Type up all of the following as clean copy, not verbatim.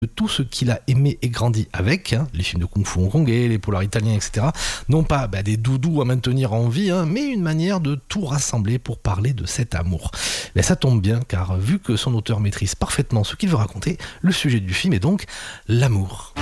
de tout ce qu'il a aimé et grandi avec, les films de kung-fu hongkongais, les polars italiens, etc. Non pas des doudous à maintenir en vie, mais une manière de tout rassembler pour parler de cet amour. Mais ça tombe bien, car vu que son auteur maîtrise parfaitement ce qu'il veut raconter, le sujet du film est donc l'amour.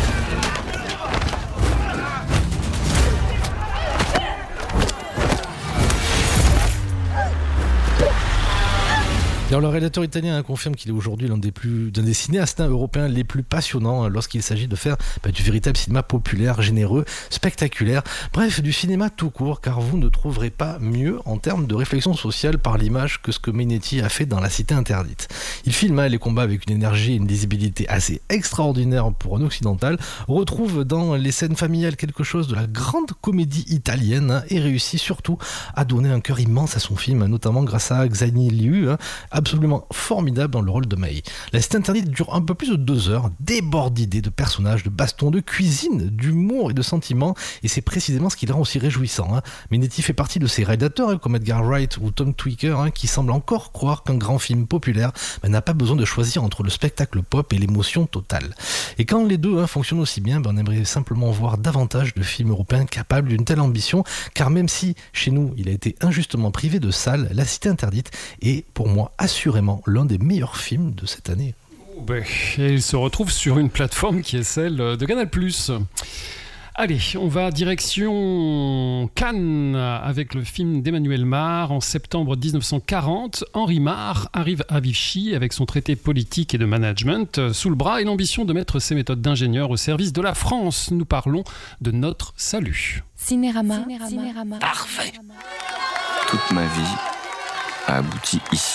Alors, le réalisateur italien confirme qu'il est aujourd'hui l'un des cinéastes européens les plus passionnants lorsqu'il s'agit de faire du véritable cinéma populaire, généreux, spectaculaire, bref, du cinéma tout court, car vous ne trouverez pas mieux en termes de réflexion sociale par l'image que ce que Megnetti a fait dans La Cité Interdite. Il filme les combats avec une énergie et une lisibilité assez extraordinaire pour un occidental, retrouve dans les scènes familiales quelque chose de la grande comédie italienne et réussit surtout à donner un cœur immense à son film, notamment grâce à Xani Liu, absolument formidable dans le rôle de Mei. La Cité Interdite dure un peu plus de 2 heures, déborde d'idées, de personnages, de bastons, de cuisine, d'humour et de sentiments, et c'est précisément ce qui le rend aussi réjouissant. Megnetti fait partie de ces réalisateurs comme Edgar Wright ou Tom Tykwer qui semblent encore croire qu'un grand film populaire n'a pas besoin de choisir entre le spectacle pop et l'émotion totale. Et quand les deux fonctionnent aussi bien, on aimerait simplement voir davantage de films européens capables d'une telle ambition, car même si chez nous il a été injustement privé de salles, La Cité Interdite est pour moi assurément l'un des meilleurs films de cette année. Et il se retrouve sur une plateforme qui est celle de Canal+. Allez, on va direction Cannes avec le film d'Emmanuel Mare. En septembre 1940, Henri Mare arrive à Vichy avec son traité politique et de management sous le bras et l'ambition de mettre ses méthodes d'ingénieur au service de la France. Nous parlons de Notre Salut. Cinérama. Parfait. Toute ma vie a abouti ici.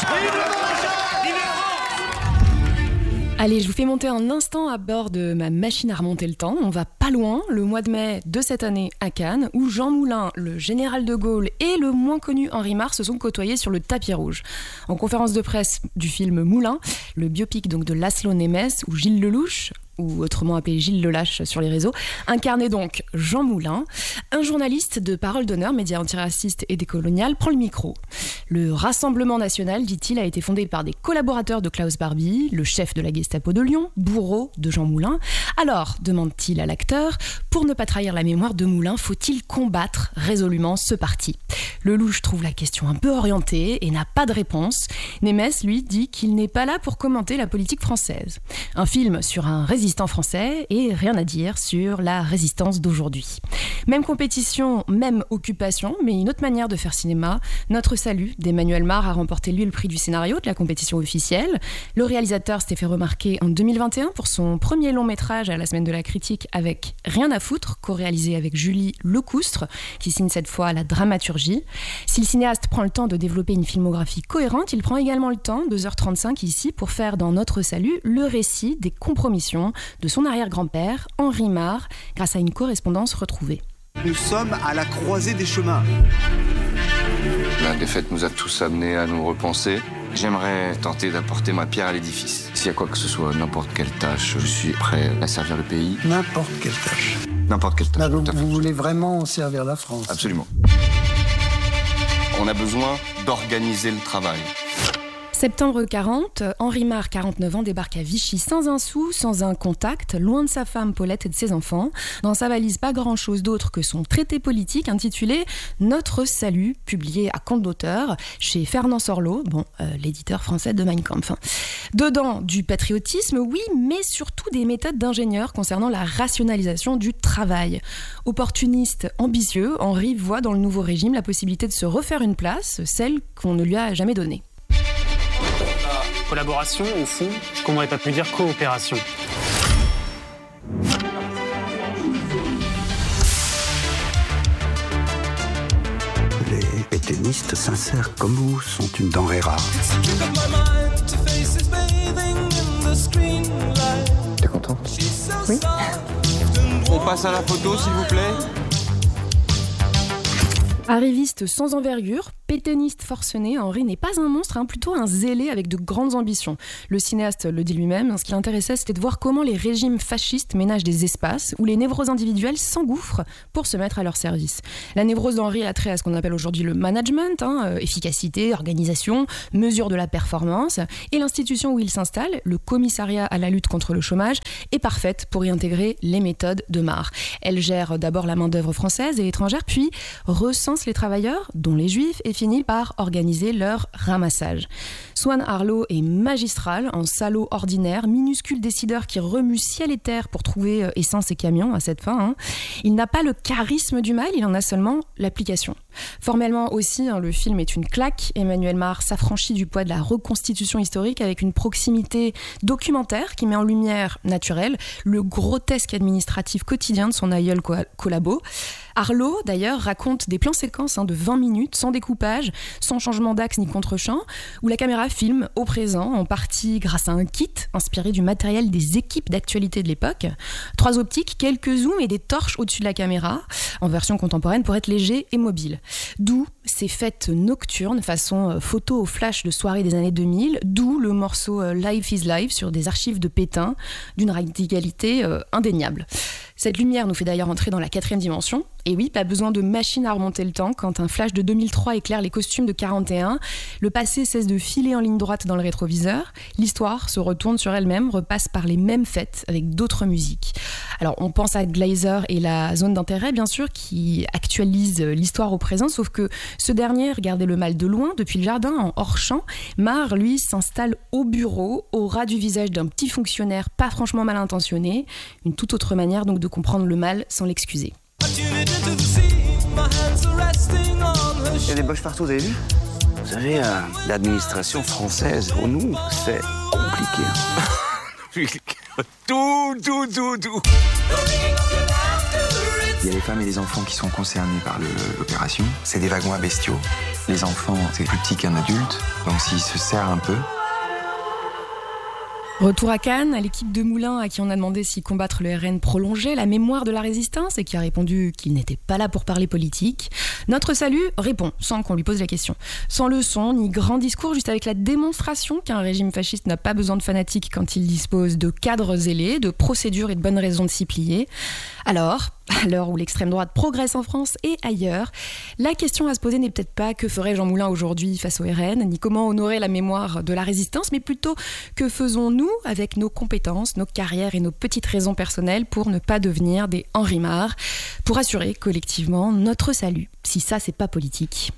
Allez, je vous fais monter un instant à bord de ma machine à remonter le temps. On va pas loin, le mois de mai de cette année à Cannes, où Jean Moulin, le général de Gaulle et le moins connu Henri Mare se sont côtoyés sur le tapis rouge. En conférence de presse du film Moulin, le biopic donc de Laszlo Nemes, où Gilles Lelouch, ou autrement appelé Gilles Lelache sur les réseaux, incarnait donc Jean Moulin. Un journaliste de Parole d'Honneur, média antiraciste et décolonial, prend le micro. Le Rassemblement National, dit-il, a été fondé par des collaborateurs de Klaus Barbie, le chef de la Gestapo de Lyon, bourreau de Jean Moulin. Alors, demande-t-il à l'acteur, pour ne pas trahir la mémoire de Moulin, faut-il combattre résolument ce parti ? Lelouch trouve la question un peu orientée et n'a pas de réponse. Nemes, lui, dit qu'il n'est pas là pour commenter la politique française. Un film sur un résistant français et rien à dire sur la résistance d'aujourd'hui. Même compétition, même occupation, mais une autre manière de faire cinéma. Notre Salut d'Emmanuel Mare a remporté lui le prix du scénario de la compétition officielle. Le réalisateur s'était fait remarquer en 2021 pour son premier long métrage à la Semaine de la Critique avec Rien à foutre, co-réalisé avec Julie Lecoustre, qui signe cette fois la dramaturgie. Si le cinéaste prend le temps de développer une filmographie cohérente, il prend également le temps, 2h35 ici, pour faire dans Notre Salut le récit des compromissions de son arrière-grand-père, Henri Mare, grâce à une correspondance retrouvée. Nous sommes à la croisée des chemins. La défaite nous a tous amenés à nous repenser. J'aimerais tenter d'apporter ma pierre à l'édifice. S'il y a quoi que ce soit, n'importe quelle tâche, je suis prêt à servir le pays. N'importe quelle tâche. N'importe quelle tâche. Vous voulez vraiment servir la France ? Absolument. On a besoin d'organiser le travail. Septembre 40, Henri Mare, 49 ans, débarque à Vichy sans un sou, sans un contact, loin de sa femme Paulette et de ses enfants. Dans sa valise, pas grand-chose d'autre que son traité politique intitulé « Notre Salut », publié à compte d'auteur chez Fernand Sorlot, l'éditeur français de Mein Kampf. Dedans, du patriotisme, oui, mais surtout des méthodes d'ingénieur concernant la rationalisation du travail. Opportuniste, ambitieux, Henri voit dans le nouveau régime la possibilité de se refaire une place, celle qu'on ne lui a jamais donnée. Collaboration, au fond, qu'on n'aurait pas pu dire coopération. Les pétainistes sincères comme vous sont une denrée rare. T'es content ? Oui. On passe à la photo, s'il vous plaît. Arriviste sans envergure, pétainiste forcené, Henry n'est pas un monstre, plutôt un zélé avec de grandes ambitions. Le cinéaste le dit lui-même, ce qui l'intéressait, c'était de voir comment les régimes fascistes ménagent des espaces où les névroses individuelles s'engouffrent pour se mettre à leur service. La névrose d'Henry a trait à ce qu'on appelle aujourd'hui le management, efficacité, organisation, mesure de la performance, et l'institution où il s'installe, le commissariat à la lutte contre le chômage, est parfaite pour y intégrer les méthodes de Marr. Elle gère d'abord la main-d'œuvre française et étrangère, puis recense les travailleurs, dont les juifs, et finit par organiser leur ramassage. Swan Harlow est magistral, un salaud ordinaire, minuscule décideur qui remue ciel et terre pour trouver essence et camion à cette fin. Il n'a pas le charisme du mal, il en a seulement l'application. Formellement aussi, le film est une claque. Emmanuel Marr s'affranchit du poids de la reconstitution historique avec une proximité documentaire qui met en lumière naturelle le grotesque administratif quotidien de son aïeul collabo. Harlow, d'ailleurs, raconte des plans-séquences de 20 minutes, sans découpage, sans changement d'axe ni contre-champ, où la caméra filme au présent, en partie grâce à un kit inspiré du matériel des équipes d'actualité de l'époque. 3 optiques, quelques zooms et des torches au-dessus de la caméra, en version contemporaine pour être léger et mobile. D'où ces fêtes nocturnes, façon photo au flash de soirée des années 2000, d'où le morceau Life is Life sur des archives de Pétain, d'une radicalité indéniable. Cette lumière nous fait d'ailleurs entrer dans la 4e dimension. Et oui, pas besoin de machine à remonter le temps. Quand un flash de 2003 éclaire les costumes de 41, le passé cesse de filer en ligne droite dans le rétroviseur. L'histoire se retourne sur elle-même, repasse par les mêmes fêtes avec d'autres musiques. Alors, on pense à Glazer et la zone d'intérêt, bien sûr, qui actualise l'histoire au présent, sauf que ce dernier regardait le mal de loin, depuis le jardin, en hors-champ. Marr, lui, s'installe au bureau, au ras du visage d'un petit fonctionnaire pas franchement mal intentionné. Une toute autre manière, donc, de comprendre le mal sans l'excuser. Il y a des boches partout, vous avez vu? Vous savez, l'administration française, pour nous, c'est compliqué. Tout. Il y a les femmes et les enfants qui sont concernés par l'opération. C'est des wagons à bestiaux. Les enfants, c'est plus petit qu'un adulte, donc s'ils se serrent un peu... Retour à Cannes, à l'équipe de Moulin à qui on a demandé si combattre le RN prolongeait la mémoire de la résistance et qui a répondu qu'il n'était pas là pour parler politique. Notre salut répond sans qu'on lui pose la question. Sans leçon ni grand discours, juste avec la démonstration qu'un régime fasciste n'a pas besoin de fanatiques quand il dispose de cadres zélés, de procédures et de bonnes raisons de s'y plier. Alors, à l'heure où l'extrême droite progresse en France et ailleurs, la question à se poser n'est peut-être pas que ferait Jean Moulin aujourd'hui face au RN, ni comment honorer la mémoire de la résistance, mais plutôt que faisons-nous avec nos compétences, nos carrières et nos petites raisons personnelles pour ne pas devenir des Henri Marr, pour assurer collectivement notre salut, si ça c'est pas politique.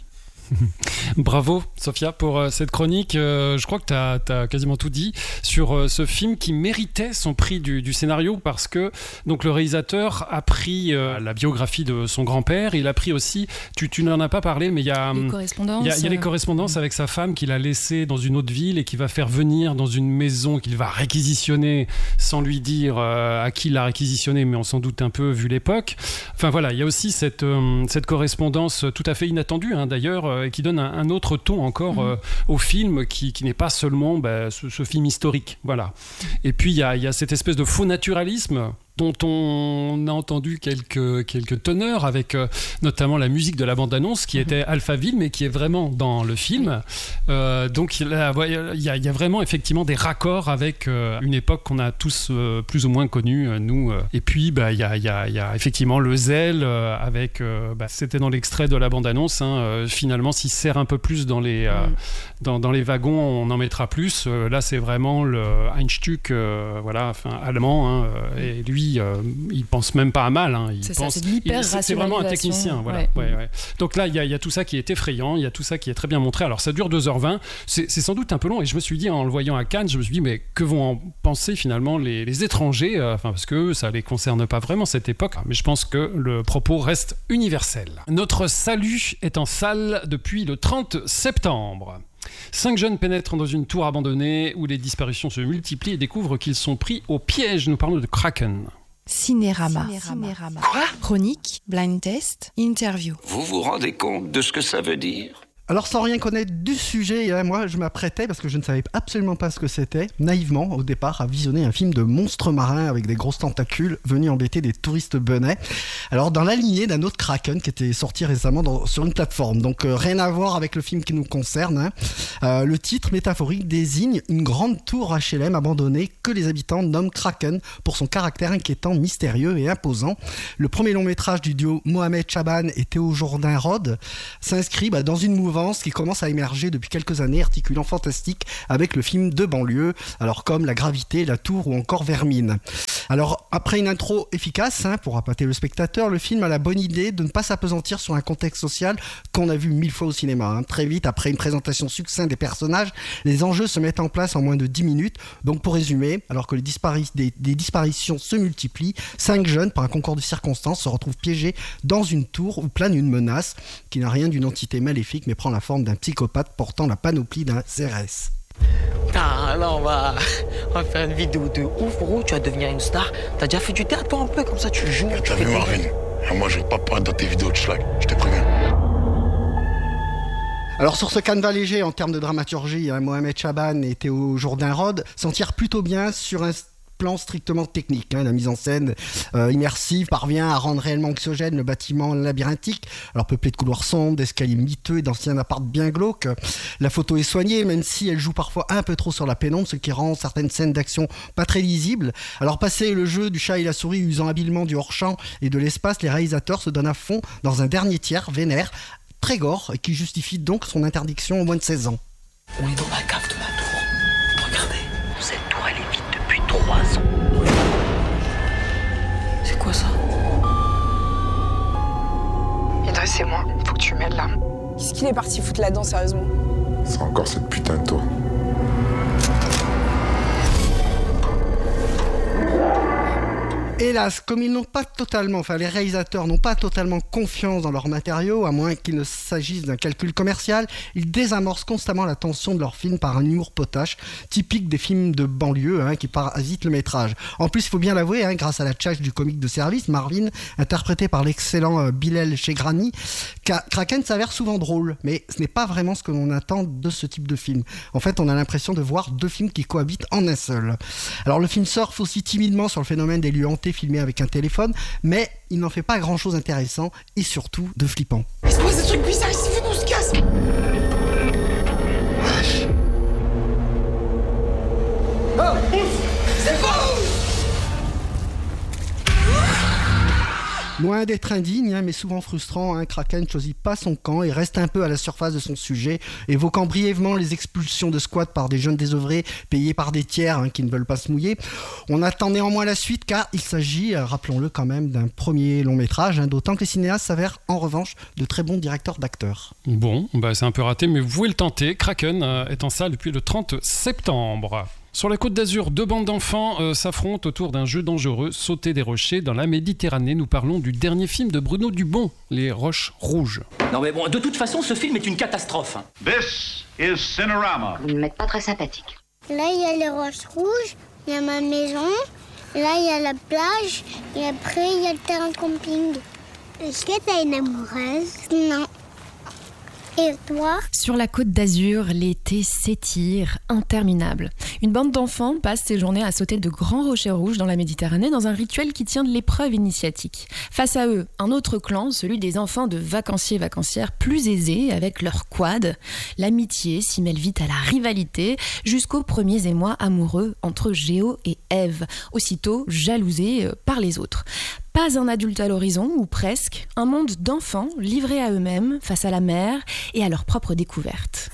Bravo Sophia pour cette chronique. Je crois que tu as quasiment tout dit sur ce film qui méritait son prix du scénario parce que donc, le réalisateur a pris la biographie de son grand-père. Il a pris aussi, tu n'en as pas parlé, mais il y a les correspondances avec sa femme qu'il a laissées dans une autre ville et qu'il va faire venir dans une maison qu'il va réquisitionner sans lui dire à qui il l'a réquisitionné, mais on s'en doute un peu vu l'époque. Enfin voilà, il y a aussi cette correspondance tout à fait inattendue d'ailleurs, et qui donne un autre ton encore au film qui n'est pas seulement ce film historique. Voilà. Et puis il y a cette espèce de faux naturalisme dont on a entendu quelques teneurs avec notamment la musique de la bande-annonce qui était Alphaville mais qui est vraiment dans le film. Donc il y a vraiment effectivement des raccords avec une époque qu'on a tous plus ou moins connue, nous. Et puis il y a effectivement le zèle avec, c'était dans l'extrait de la bande-annonce, finalement s'il sert un peu plus dans les wagons, on en mettra plus. Là c'est vraiment le Einstück allemand, et lui il pense même pas à mal, c'est de l'hyper-rationalisation. C'est vraiment un technicien, voilà. Ouais. Donc là il y a tout ça qui est effrayant, il y a tout ça qui est très bien montré. Alors ça dure 2h20, c'est sans doute un peu long, et je me suis dit en le voyant à Cannes, je me suis dit mais que vont en penser finalement les étrangers, parce que ça les concerne pas vraiment cette époque, mais je pense que le propos reste universel. Notre salut est en salle depuis le 30 septembre. 5 jeunes pénètrent dans une tour abandonnée où les disparitions se multiplient et découvrent qu'ils sont pris au piège. Nous parlons de Kraken. Cinérama. Quoi ? Chronique, blind test, interview. Vous vous rendez compte de ce que ça veut dire ? Alors sans rien connaître du sujet, moi je m'apprêtais, parce que je ne savais absolument pas ce que c'était, naïvement au départ, à visionner un film de monstres marins avec des grosses tentacules venus embêter des touristes benets. Alors dans la lignée d'un autre Kraken qui était sorti récemment sur une plateforme, donc rien à voir avec le film qui nous concerne. Le titre métaphorique désigne une grande tour HLM abandonnée que les habitants nomment Kraken pour son caractère inquiétant, mystérieux et imposant. Le premier long métrage du duo Mohamed Chaban et Théo Jourdain-Rod s'inscrit dans une mouvance qui commence à émerger depuis quelques années, articulant fantastique avec le film de banlieue, alors comme La Gravité, La Tour ou encore Vermine. Alors après une intro efficace pour appâter le spectateur, le film a la bonne idée de ne pas s'apesantir sur un contexte social qu'on a vu 1000 fois au cinéma. Très vite, après une présentation succincte des personnages, les enjeux se mettent en place en moins de 10 minutes. Donc pour résumer, alors que des disparitions se multiplient, 5 jeunes, par un concours de circonstances, se retrouvent piégés dans une tour où plane une menace qui n'a rien d'une entité maléfique mais prend la forme d'un psychopathe portant la panoplie d'un CRS. Putain, là on va faire une vidéo de ouf, gros, tu vas devenir une star. T'as déjà fait du théâtre toi un peu, comme ça tu joues. T'as vu Marvin, moi je vais pas paraître dans tes vidéos de schlag, je te préviens. Alors sur ce canevas léger en termes de dramaturgie, Mohamed Chaban et Théo Jourdain-Rod s'en tirent plutôt bien sur un plan strictement technique. La mise en scène immersive parvient à rendre réellement anxiogène le bâtiment labyrinthique, alors peuplé de couloirs sombres, d'escaliers miteux et d'anciens apparts bien glauques. La photo est soignée, même si elle joue parfois un peu trop sur la pénombre, ce qui rend certaines scènes d'action pas très lisibles. Alors passé le jeu du chat et la souris usant habilement du hors-champ et de l'espace, les réalisateurs se donnent à fond dans un dernier tiers vénère, très gore, et qui justifie donc son interdiction au moins de 16 ans. On est dans la cave de la tour. Regardez, cette tour elle est vide depuis 3 ans. C'est quoi ça? Idriss, c'est moi. Faut que tu m'aides là. Qu'est-ce qu'il est parti foutre là-dedans, sérieusement? C'est encore cette putain de tour. Hélas, comme ils n'ont pas totalement, les réalisateurs n'ont pas totalement confiance dans leurs matériaux, à moins qu'il ne s'agisse d'un calcul commercial, ils désamorcent constamment la tension de leur film par un humour potache, typique des films de banlieue qui parasitent le métrage. En plus, il faut bien l'avouer, grâce à la tchatche du comique de service, Marvin, interprété par l'excellent Bilal Chegrani, Kraken s'avère souvent drôle, mais ce n'est pas vraiment ce que l'on attend de ce type de film. En fait, on a l'impression de voir 2 films qui cohabitent en un seul. Alors le film surfe aussi timidement sur le phénomène des lieux hantés filmé avec un téléphone, mais il n'en fait pas grand chose d'intéressant et surtout de flippant. Il se passe des trucs bizarres ici, nous se casse. C'est quoi? Loin d'être indigne, mais souvent frustrant, Kraken ne choisit pas son camp et reste un peu à la surface de son sujet, évoquant brièvement les expulsions de squats par des jeunes désœuvrés payés par des tiers qui ne veulent pas se mouiller. On attend néanmoins la suite car il s'agit, rappelons-le quand même, d'un premier long métrage, d'autant que les cinéastes s'avèrent en revanche de très bons directeurs d'acteurs. Bon, c'est un peu raté, mais vous pouvez le tenter. Kraken est en salle depuis le 30 septembre. Sur la Côte d'Azur, 2 bandes d'enfants s'affrontent autour d'un jeu dangereux, sauter des rochers dans la Méditerranée. Nous parlons du dernier film de Bruno Dubon, Les Roches Rouges. Non mais bon, de toute façon, ce film est une catastrophe. This is Cinerama. Vous ne m'êtes pas très sympathique. Là, il y a les roches rouges, il y a ma maison, là, il y a la plage, et après, il y a le terrain de camping. Est-ce que t'as une amoureuse? Non. Et toi? Sur la Côte d'Azur, l'été s'étire, interminable. Une bande d'enfants passe ses journées à sauter de grands rochers rouges dans la Méditerranée dans un rituel qui tient de l'épreuve initiatique. Face à eux, un autre clan, celui des enfants de vacanciers-vacancières plus aisés avec leur quad. L'amitié s'y mêle vite à la rivalité jusqu'aux premiers émois amoureux entre Géo et Ève, aussitôt jalousés par les autres. Pas un adulte à l'horizon, ou presque, un monde d'enfants livrés à eux-mêmes face à la mer et à leurs propres découvertes.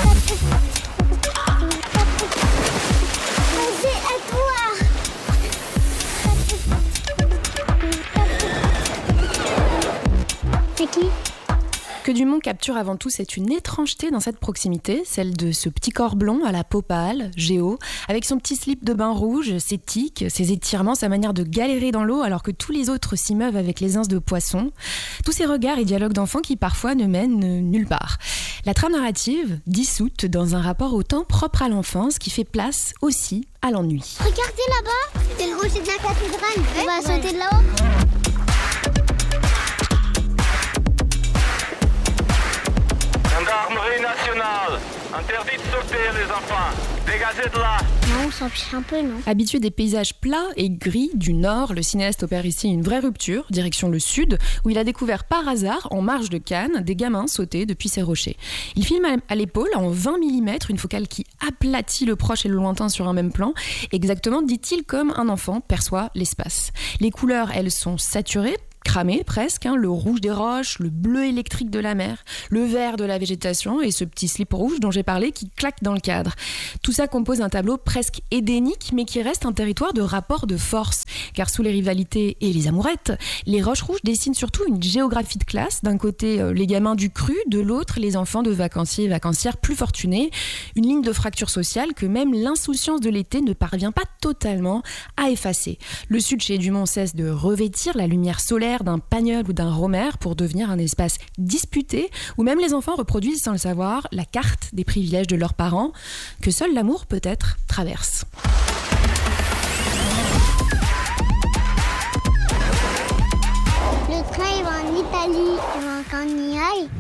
C'est qui ? Que Dumont capture avant tout, c'est une étrangeté dans cette proximité, celle de ce petit corps blond à la peau pâle, Géo, avec son petit slip de bain rouge, ses tics, ses étirements, sa manière de galérer dans l'eau alors que tous les autres s'y meuvent avec les ins de poisson. Tous ces regards et dialogues d'enfants qui parfois ne mènent nulle part. La trame narrative, dissoute dans un rapport au temps propre à l'enfance qui fait place aussi à l'ennui. Regardez là-bas, c'est le rocher de la cathédrale. On va sauter de là-haut. Gendarmerie. nationale. Interdit de sauter, les enfants. Dégagez de là. Non, on s'en fiche un peu, non? Habitué des paysages plats et gris du nord, le cinéaste opère ici une vraie rupture, direction le sud, où il a découvert par hasard, en marge de Cannes, des gamins sauter depuis ces rochers. Il filme à l'épaule, en 20 mm, une focale qui aplatit le proche et le lointain sur un même plan, exactement, dit-il, comme un enfant perçoit l'espace. Les couleurs, elles, sont saturées, cramé presque, le rouge des roches, le bleu électrique de la mer, le vert de la végétation et ce petit slip rouge dont j'ai parlé qui claque dans le cadre. Tout ça compose un tableau presque édénique mais qui reste un territoire de rapport de force. Car sous les rivalités et les amourettes, les roches rouges dessinent surtout une géographie de classe. D'un côté, les gamins du cru, de l'autre, les enfants de vacanciers et vacancières plus fortunés. Une ligne de fracture sociale que même l'insouciance de l'été ne parvient pas totalement à effacer. Le sud chez Dumont cesse de revêtir la lumière solaire d'un Pagnol ou d'un Romer pour devenir un espace disputé où même les enfants reproduisent sans le savoir la carte des privilèges de leurs parents que seul l'amour peut-être traverse. Le train il va en Italie, il va qu'on y aille.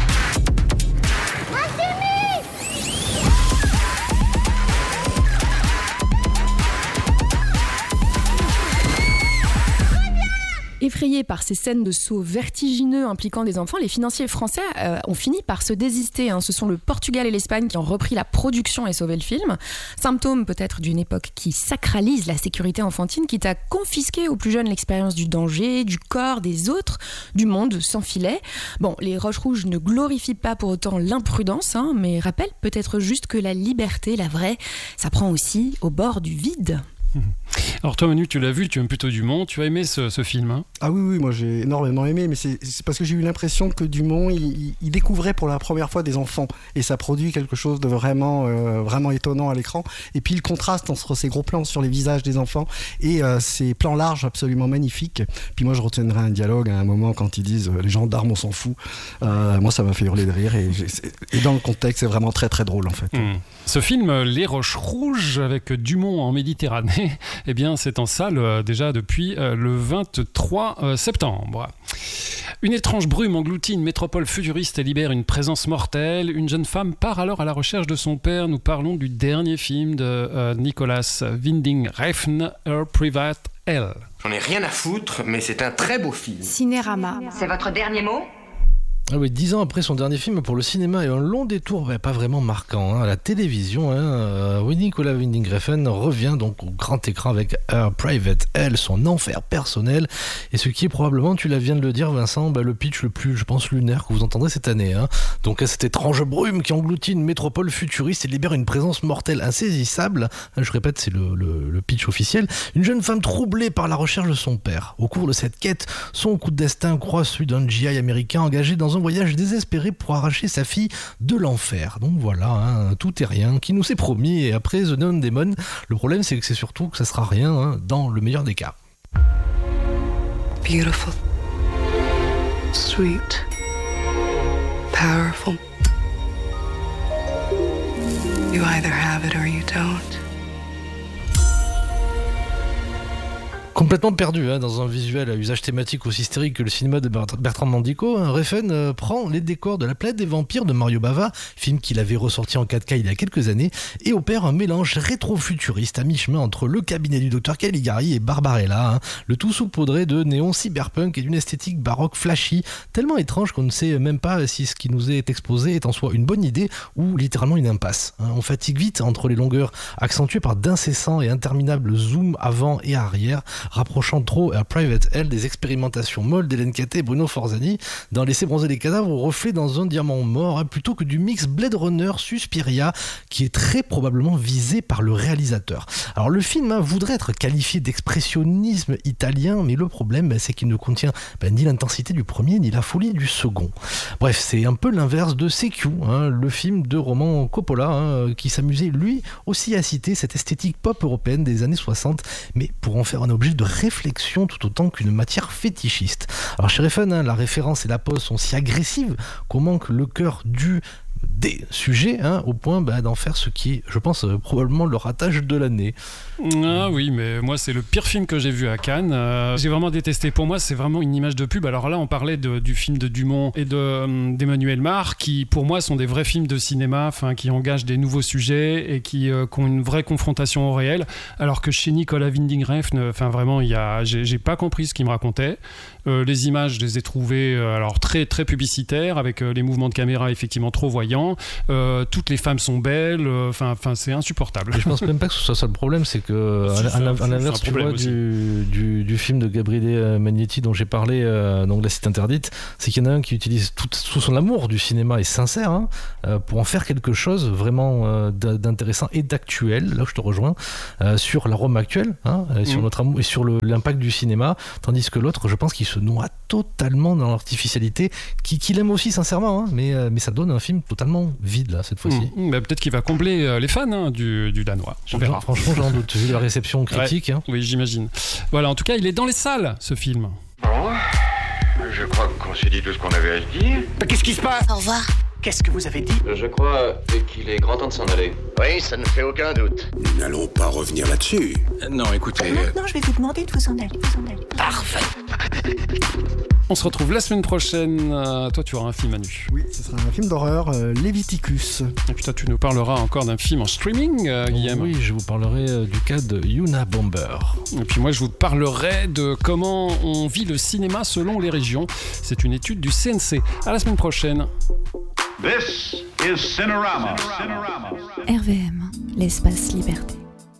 Effrayés par ces scènes de sauts vertigineux impliquant des enfants, les financiers français ont fini par se désister. Ce sont le Portugal et l'Espagne qui ont repris la production et sauvé le film. Symptôme peut-être d'une époque qui sacralise la sécurité enfantine, quitte à confisquer aux plus jeunes l'expérience du danger, du corps, des autres, du monde sans filet. Bon, les Roches Rouges ne glorifient pas pour autant l'imprudence, mais rappellent peut-être juste que la liberté, la vraie, ça prend aussi au bord du vide. Alors toi Manu, tu l'as vu, tu aimes plutôt Dumont, tu as aimé ce film Ah oui, moi j'ai énormément aimé, mais c'est parce que j'ai eu l'impression que Dumont, il découvrait pour la première fois des enfants, et ça produit quelque chose de vraiment étonnant à l'écran, et puis le contraste entre ces gros plans sur les visages des enfants et ces plans larges absolument magnifiques. Puis moi je retiendrai un dialogue à un moment quand ils disent les gendarmes on s'en fout, moi ça m'a fait hurler de rire, et dans le contexte c'est vraiment très très drôle en fait. Ce film Les Roches Rouges avec Dumont en Méditerranée, eh bien c'est en salle déjà depuis le 23 septembre. Une étrange brume engloutit une métropole futuriste et libère une présence mortelle. Une jeune femme part alors à la recherche de son père. Nous parlons du dernier film de Nicolas Winding Refn, Her Private Hell. J'en ai rien à foutre, mais c'est un très beau film. Cinérama. C'est votre dernier mot ? Ah oui, 10 ans après son dernier film pour le cinéma et un long détour, pas vraiment marquant, à la télévision, Nicolas Winding Refn revient donc au grand écran avec Her Private Hell, son enfer personnel, et ce qui est probablement, tu viens de le dire Vincent, le pitch le plus, je pense, lunaire que vous entendrez cette année. Donc cette étrange brume qui engloutit une métropole futuriste et libère une présence mortelle insaisissable, je répète, c'est le pitch officiel, une jeune femme troublée par la recherche de son père. Au cours de cette quête, son coup de destin croise celui d'un GI américain engagé dans un voyage désespéré pour arracher sa fille de l'enfer. Donc voilà, tout est rien qui nous est promis, et après The Neon Demon, le problème c'est que c'est surtout que ça sera rien, dans le meilleur des cas. Beautiful, sweet, powerful. You either have it or you don't. Complètement perdu dans un visuel à usage thématique aussi hystérique que le cinéma de Bertrand Mandico, Refn prend les décors de La Planète des Vampires de Mario Bava, film qu'il avait ressorti en 4K il y a quelques années, et opère un mélange rétro-futuriste à mi-chemin entre Le Cabinet du Dr Caligari et Barbarella, le tout saupoudré de néon cyberpunk et d'une esthétique baroque flashy, tellement étrange qu'on ne sait même pas si ce qui nous est exposé est en soi une bonne idée ou littéralement une impasse. On fatigue vite entre les longueurs accentuées par d'incessants et interminables zooms avant et arrière, rapprochant trop à Private Hell des expérimentations molles d'Hélène Catet et Bruno Forzani dans Laisser bronzer les cadavres au reflet dans un diamant mort, plutôt que du mix Blade Runner Suspiria qui est très probablement visé par le réalisateur. Alors le film voudrait être qualifié d'expressionnisme italien, mais le problème c'est qu'il ne contient ni l'intensité du premier ni la folie du second. Bref, c'est un peu l'inverse de CQ, le film de Roman Coppola, qui s'amusait lui aussi à citer cette esthétique pop européenne des années 60, mais pour en faire un objet de réflexion tout autant qu'une matière fétichiste. Alors chez Refn, la référence et la pose sont si agressives qu'on manque le cœur du des sujets, au point d'en faire ce qui est, je pense, probablement le ratage de l'année. Ah oui, mais moi c'est le pire film que j'ai vu à Cannes. J'ai vraiment détesté. Pour moi c'est vraiment une image de pub. Alors là on parlait du film de Dumont et d'Emmanuel Mar, qui pour moi sont des vrais films de cinéma, qui engagent des nouveaux sujets et qui ont une vraie confrontation au réel. Alors que chez Nicolas Winding Refn, vraiment j'ai pas compris ce qu'il me racontait. Les images, je les ai trouvées alors très très publicitaires, avec les mouvements de caméra effectivement trop voyants. Toutes les femmes sont belles. C'est insupportable. Et je pense même pas que ce soit ça le problème, c'est que à l'inverse, tu vois, du film de Gabriele Magnetti dont j'ai parlé, donc La Cité Interdite, c'est qu'il y en a un qui utilise tout son amour du cinéma et sincère pour en faire quelque chose vraiment d'intéressant et d'actuel. Là où je te rejoins sur la Rome actuelle, sur notre amour et sur l'impact du cinéma, tandis que l'autre, je pense qu'il se noie totalement dans l'artificialité, qu'il aime aussi sincèrement, mais ça donne un film totalement vide là cette fois-ci. Peut-être qu'il va combler les fans du Danois. On verra. Franchement, j'en doute, vu la réception critique. Ouais. Oui, j'imagine. Voilà, en tout cas, il est dans les salles, ce film. Bon, je crois qu'on s'est dit tout ce qu'on avait à se dire. Qu'est-ce qui se passe? Au revoir. Qu'est-ce que vous avez dit? Je crois qu'il est grand temps de s'en aller. Oui, ça ne fait aucun doute. Nous n'allons pas revenir là-dessus. Non, écoutez... Maintenant, je vais vous demander de vous en aller. Parfait. On se retrouve la semaine prochaine. Toi, tu auras un film, Manu. Oui, ce sera un film d'horreur, Leviticus. Et puis toi, tu nous parleras encore d'un film en streaming, Guillaume. Oui, je vous parlerai du cas de Yuna Bomber. Et puis moi, je vous parlerai de comment on vit le cinéma selon les régions. C'est une étude du CNC. À la semaine prochaine. This is Cinerama. RVM, l'espace liberté.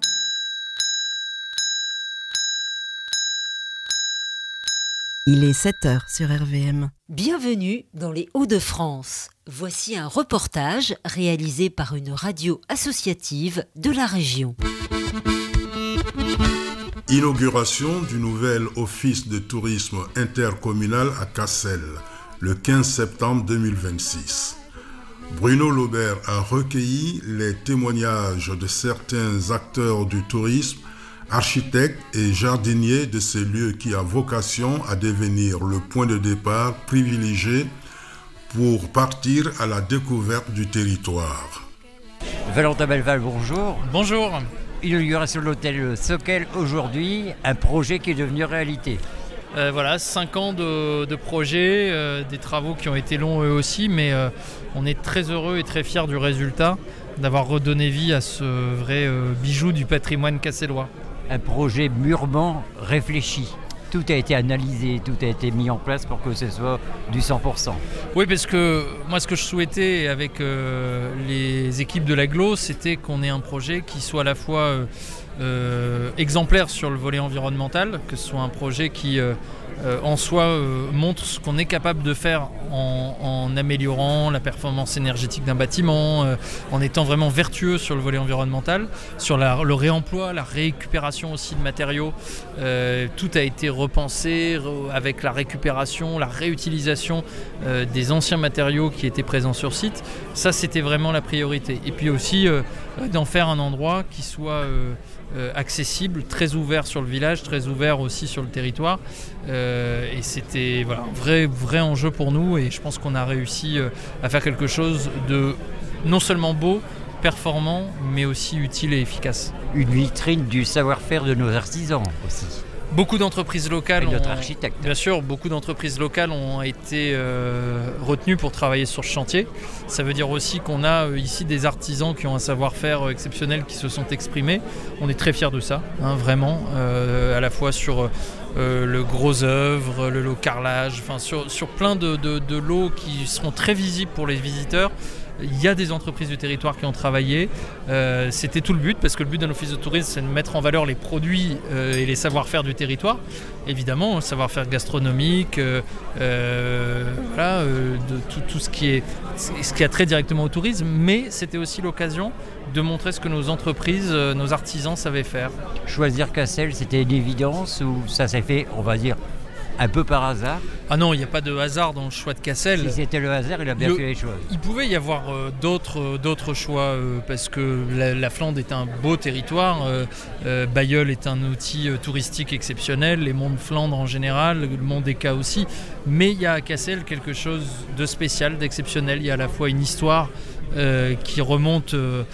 Il est 7h sur RVM. Bienvenue dans les Hauts-de-France. Voici un reportage réalisé par une radio associative de la région. Inauguration du nouvel office de tourisme intercommunal à Cassel, le 15 septembre 2026. Bruno Laubert a recueilli les témoignages de certains acteurs du tourisme, architectes et jardiniers de ces lieux qui a vocation à devenir le point de départ privilégié pour partir à la découverte du territoire. Valentin Belval, bonjour. Bonjour. Inauguration de l'hôtel Soquel aujourd'hui, un projet qui est devenu réalité. 5 ans de projet, des travaux qui ont été longs eux aussi, mais on est très heureux et très fiers du résultat, d'avoir redonné vie à ce vrai bijou du patrimoine cassellois. Un projet mûrement réfléchi. Tout a été analysé, tout a été mis en place pour que ce soit du 100%. Oui, parce que moi, ce que je souhaitais avec les équipes de l'Agglo, c'était qu'on ait un projet qui soit à la fois exemplaire sur le volet environnemental, que ce soit un projet qui en soi montre ce qu'on est capable de faire en améliorant la performance énergétique d'un bâtiment, en étant vraiment vertueux sur le volet environnemental, sur le réemploi, la récupération aussi de matériaux. Tout a été repensé avec la récupération, la réutilisation des anciens matériaux qui étaient présents sur site. Ça, c'était vraiment la priorité. Et puis aussi d'en faire un endroit qui soit accessible, très ouvert sur le village, très ouvert aussi sur le territoire. Et c'était un vrai enjeu pour nous, et je pense qu'on a réussi à faire quelque chose de non seulement beau, performant, mais aussi utile et efficace. Une vitrine du savoir-faire de nos artisans aussi. Beaucoup d'entreprises locales, bien sûr, beaucoup d'entreprises locales ont été retenues pour travailler sur ce chantier. Ça veut dire aussi qu'on a ici des artisans qui ont un savoir-faire exceptionnel qui se sont exprimés. On est très fiers de ça, vraiment, à la fois sur le gros œuvre, le lot carrelage, sur plein de lots qui seront très visibles pour les visiteurs. Il y a des entreprises du territoire qui ont travaillé. C'était tout le but, parce que le but d'un office de tourisme, c'est de mettre en valeur les produits et les savoir-faire du territoire. Évidemment, le savoir-faire gastronomique, de tout ce qui a trait directement au tourisme. Mais c'était aussi l'occasion de montrer ce que nos entreprises, nos artisans savaient faire. Choisir Cassel, c'était une évidence, ou ça s'est fait, on va dire, un peu par hasard? Ah non, il n'y a pas de hasard dans le choix de Cassel. Si c'était le hasard, il a bien fait les choses. Il pouvait y avoir d'autres choix, parce que la Flandre est un beau territoire. Bailleul est un outil touristique exceptionnel, les monts de Flandre en général, le mont des Cas aussi. Mais il y a à Cassel quelque chose de spécial, d'exceptionnel. Il y a à la fois une histoire qui remonte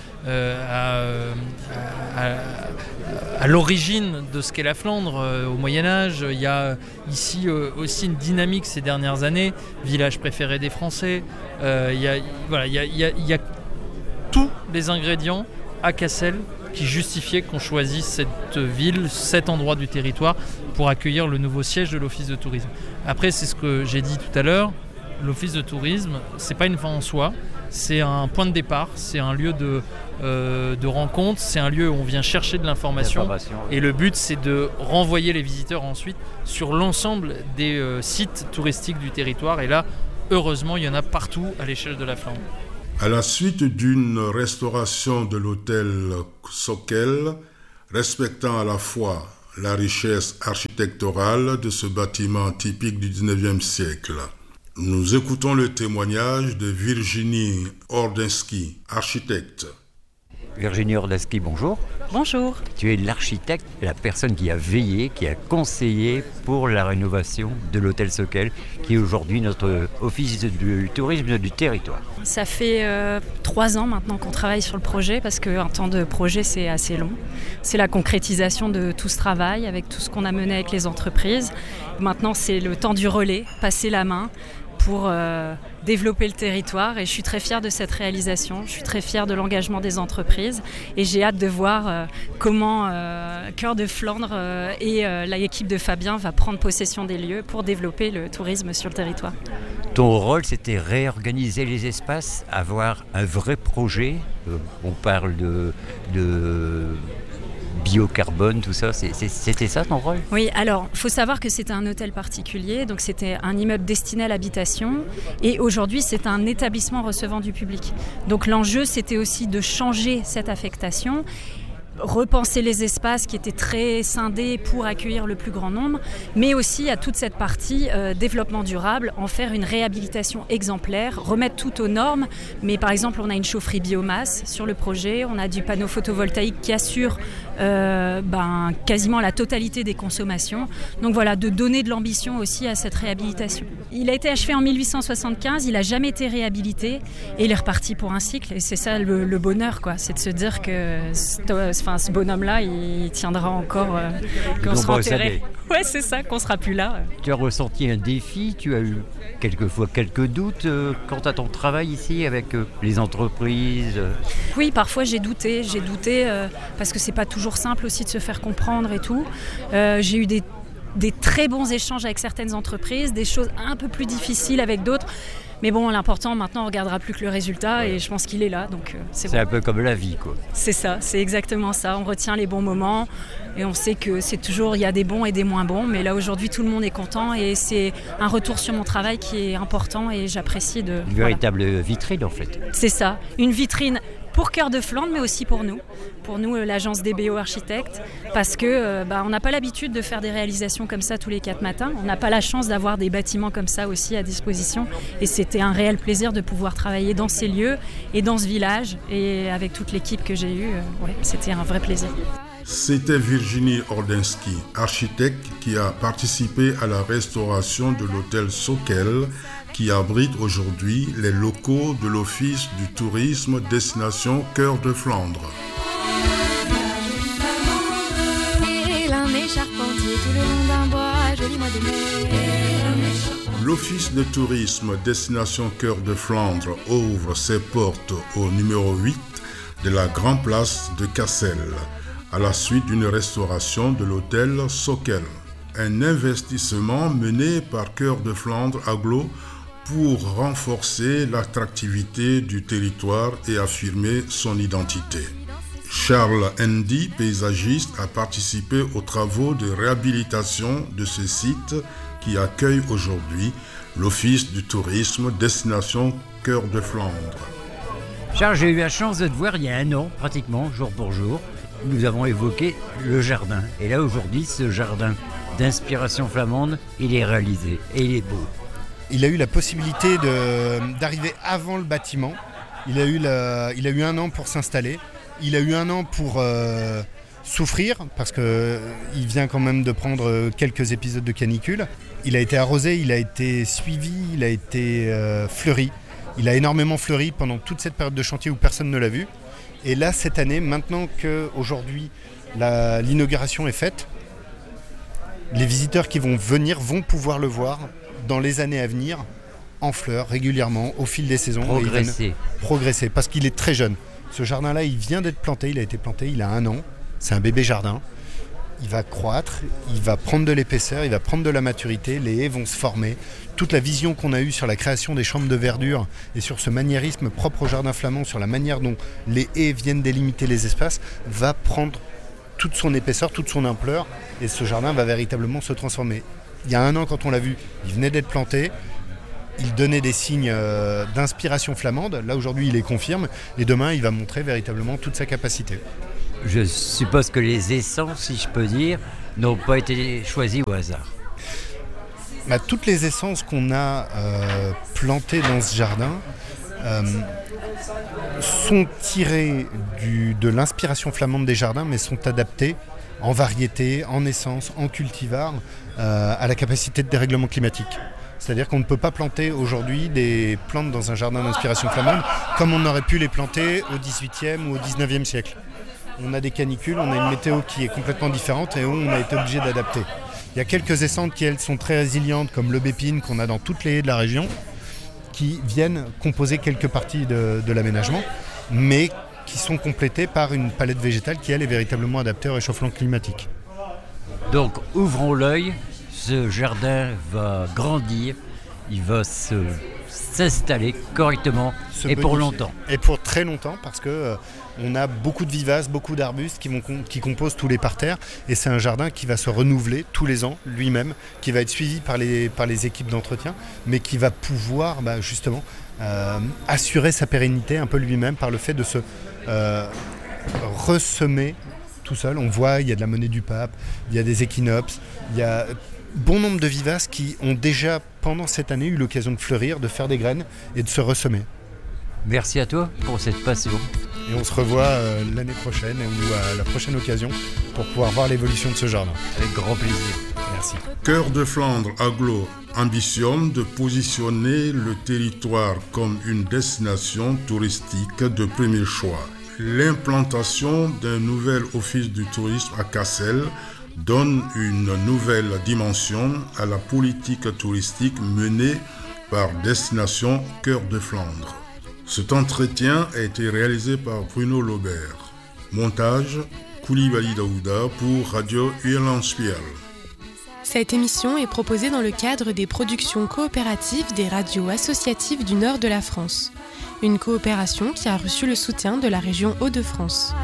à l'origine de ce qu'est la Flandre au Moyen-Âge. Il y a ici aussi une dynamique ces dernières années, village préféré des Français. Il y a tous les ingrédients à Cassel qui justifiaient qu'on choisisse cette ville, cet endroit du territoire pour accueillir le nouveau siège de l'Office de tourisme. Après, c'est ce que j'ai dit tout à l'heure, l'Office de tourisme, c'est pas une fin en soi, c'est un point de départ, c'est un lieu de rencontre, c'est un lieu où on vient chercher de l'information et le but c'est de renvoyer les visiteurs ensuite sur l'ensemble des sites touristiques du territoire et là, heureusement, il y en a partout à l'échelle de la Flandre. À la suite d'une restauration de l'hôtel Sokell, respectant à la fois la richesse architecturale de ce bâtiment typique du 19e siècle, nous écoutons le témoignage de Virginie Ordensky, architecte. Virginie Ordensky, bonjour. Bonjour. Tu es l'architecte, la personne qui a veillé, qui a conseillé pour la rénovation de l'hôtel Sokell, qui est aujourd'hui notre office du tourisme du territoire. Ça fait 3 ans maintenant qu'on travaille sur le projet, parce qu'un temps de projet, c'est assez long. C'est la concrétisation de tout ce travail, avec tout ce qu'on a mené avec les entreprises. Maintenant, c'est le temps du relais, passer la main pour développer le territoire et je suis très fière de cette réalisation, je suis très fière de l'engagement des entreprises et j'ai hâte de voir comment Cœur de Flandre et l'équipe de Fabien va prendre possession des lieux pour développer le tourisme sur le territoire. Ton rôle, c'était réorganiser les espaces, avoir un vrai projet, on parle de biocarbone, tout ça, c'était ça ton rôle ? Oui, alors, il faut savoir que c'était un hôtel particulier, donc c'était un immeuble destiné à l'habitation, et aujourd'hui, c'est un établissement recevant du public. Donc l'enjeu, c'était aussi de changer cette affectation, repenser les espaces qui étaient très scindés pour accueillir le plus grand nombre, mais aussi à toute cette partie développement durable, en faire une réhabilitation exemplaire, remettre tout aux normes. Mais par exemple, on a une chaufferie biomasse sur le projet, on a du panneau photovoltaïque qui assure quasiment la totalité des consommations. Donc voilà, de donner de l'ambition aussi à cette réhabilitation. Il a été achevé en 1875, il n'a jamais été réhabilité et il est reparti pour un cycle. Et c'est ça le bonheur, quoi, c'est de se dire que ce bonhomme-là, il tiendra encore, qu'on sera enterré. Ouais, c'est ça, qu'on sera plus là. Tu as ressenti un défi, tu as eu quelquefois quelques doutes quant à ton travail ici avec les entreprises. Oui, parfois j'ai douté parce que c'est pas toujours simple aussi de se faire comprendre et tout. J'ai eu des très bons échanges avec certaines entreprises, des choses un peu plus difficiles avec d'autres. Mais bon, l'important maintenant, on ne regardera plus que le résultat et je pense qu'il est là, donc c'est bon. Un peu comme la vie, quoi. C'est ça, c'est exactement ça. On retient les bons moments et on sait que c'est toujours, il y a des bons et des moins bons. Mais là, aujourd'hui, tout le monde est content et c'est un retour sur mon travail qui est important et j'apprécie de... Une véritable vitrine, en fait. C'est ça, une vitrine pour Cœur de Flandre, mais aussi pour nous, l'agence DBO Architectes, parce que on n'a pas l'habitude de faire des réalisations comme ça tous les 4 matins. On n'a pas la chance d'avoir des bâtiments comme ça aussi à disposition. Et c'était un réel plaisir de pouvoir travailler dans ces lieux et dans ce village. Et avec toute l'équipe que j'ai eue, c'était un vrai plaisir. C'était Virginie Ordensky, architecte qui a participé à la restauration de l'hôtel Sokell, qui abrite aujourd'hui les locaux de l'Office du tourisme destination Cœur de Flandre. L'Office de tourisme destination Cœur de Flandre ouvre ses portes au numéro 8 de la Grande Place de Cassel, à la suite d'une restauration de l'hôtel Sokell. Un investissement mené par Cœur de Flandre Agglo pour renforcer l'attractivité du territoire et affirmer son identité. Charles Hendy, paysagiste, a participé aux travaux de réhabilitation de ce site qui accueille aujourd'hui l'Office du tourisme destination Cœur de Flandre. Charles, j'ai eu la chance de te voir il y a 1 an, pratiquement, jour pour jour. Nous avons évoqué le jardin. Et là, aujourd'hui, ce jardin d'inspiration flamande, il est réalisé et il est beau. Il a eu la possibilité d'arriver avant le bâtiment. Il a eu 1 an pour s'installer. Il a eu 1 an pour souffrir parce qu'il vient quand même de prendre quelques épisodes de canicule. Il a été arrosé, il a été suivi, il a été fleuri. Il a énormément fleuri pendant toute cette période de chantier où personne ne l'a vu. Et là, cette année, maintenant qu'aujourd'hui l'inauguration est faite, les visiteurs qui vont venir vont pouvoir le voir dans les années à venir, en fleurs, régulièrement, au fil des saisons. Progresser, parce qu'il est très jeune. Ce jardin-là, il vient d'être planté, il a été planté, il a 1 an. C'est un bébé jardin. Il va croître, il va prendre de l'épaisseur, il va prendre de la maturité, les haies vont se former. Toute la vision qu'on a eue sur la création des chambres de verdure et sur ce maniérisme propre au jardin flamand, sur la manière dont les haies viennent délimiter les espaces, va prendre toute son épaisseur, toute son ampleur, et ce jardin va véritablement se transformer. Il y a 1 an, quand on l'a vu, il venait d'être planté, il donnait des signes d'inspiration flamande. Là, aujourd'hui, il les confirme, et demain, il va montrer véritablement toute sa capacité. Je suppose que les essences, si je peux dire, n'ont pas été choisies au hasard. Toutes les essences qu'on a plantées dans ce jardin sont tirées de l'inspiration flamande des jardins, mais sont adaptées en variété, en essence, en cultivar, à la capacité de dérèglement climatique. C'est-à-dire qu'on ne peut pas planter aujourd'hui des plantes dans un jardin d'inspiration flamande comme on aurait pu les planter au XVIIIe ou au XIXe siècle. On a des canicules, on a une météo qui est complètement différente et où on a été obligé d'adapter. Il y a quelques essences qui, elles, sont très résilientes, comme l'aubépine qu'on a dans toutes les haies de la région, qui viennent composer quelques parties de l'aménagement, mais qui sont complétées par une palette végétale qui, elle, est véritablement adaptée au réchauffement climatique. Donc, ouvrons l'œil, ce jardin va grandir, il va s'installer correctement et pour longtemps. Et pour très longtemps, parce que on a beaucoup de vivaces, beaucoup d'arbustes qui composent tous les parterres, et c'est un jardin qui va se renouveler tous les ans lui-même, qui va être suivi par les équipes d'entretien, mais qui va pouvoir justement assurer sa pérennité un peu lui-même par le fait de se ressemer tout seul. On voit, il y a de la monnaie du pape, il y a des équinopses, il y a bon nombre de vivaces qui ont déjà, pendant cette année, eu l'occasion de fleurir, de faire des graines et de se ressemer. Merci à toi pour cette passion. Et on se revoit l'année prochaine ou à la prochaine occasion pour pouvoir voir l'évolution de ce jardin. Avec grand plaisir. Merci. Cœur de Flandre Agglo ambitionne de positionner le territoire comme une destination touristique de premier choix. L'implantation d'un nouvel office du tourisme à Cassel donne une nouvelle dimension à la politique touristique menée par Destination Cœur de Flandre. Cet entretien a été réalisé par Bruno Laubert. Montage, Koulibaly Daouda pour Radio Irlandspiel. Cette émission est proposée dans le cadre des productions coopératives des radios associatives du nord de la France. Une coopération qui a reçu le soutien de la région Hauts-de-France.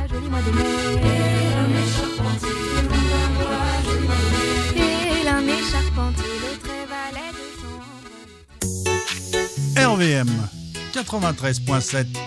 RVM 93.7